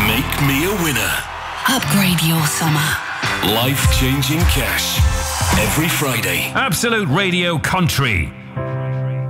Make me a winner. Upgrade your summer. Life-changing cash. Every Friday. Absolute Radio Country.